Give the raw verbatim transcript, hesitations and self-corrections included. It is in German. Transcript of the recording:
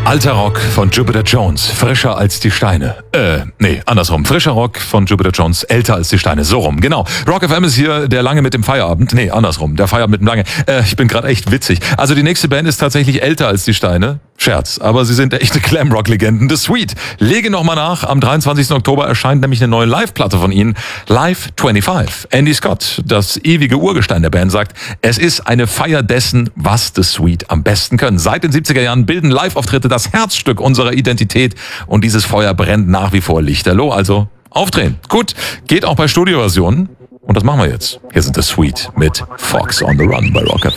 Alter Rock von Jupiter Jones, frischer als die Steine. Äh, nee, andersrum. Frischer Rock von Jupiter Jones, älter als die Steine. So rum, genau. Rock F M ist hier der Lange mit dem Feierabend. Nee, andersrum. Der Feierabend mit dem Lange. Äh, ich bin gerade echt witzig. Also die nächste Band ist tatsächlich älter als die Steine. Scherz, aber sie sind echte Glamrock-Legenden. The Sweet. Lege nochmal nach. Am dreiundzwanzigsten Oktober erscheint nämlich eine neue Live-Platte von ihnen. Live fünfundzwanzig. Andy Scott, das ewige Urgestein der Band, sagt, es ist eine Feier dessen, was The Sweet am besten können. Seit den siebziger Jahren bilden Live-Auftritte das Herzstück unserer Identität und dieses Feuer brennt nach wie vor lichterloh. Also aufdrehen. Gut, geht auch bei Studioversionen. Und das machen wir jetzt. Hier sind The Sweet mit Fox on the Run bei Rock F M.